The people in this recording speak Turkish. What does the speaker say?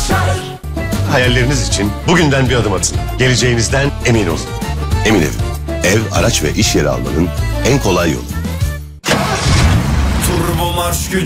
Hayalleriniz için bugünden bir adım atın. Geleceğinizden emin olun. Emin Ev. Ev, araç ve iş yeri almanın en kolay yolu. Turbo marş gücü.